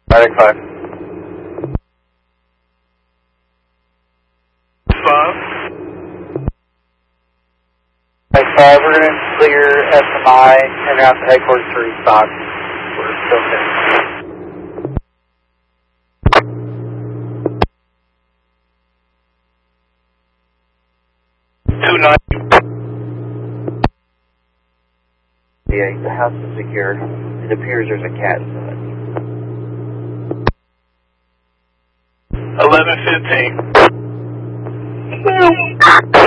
Medic 5. 5. Medic 5, we're going to clear SMI and out to headquarters to restock. We're still there. 290. Yeah, the house is secured. It appears there's a cat inside. 1115.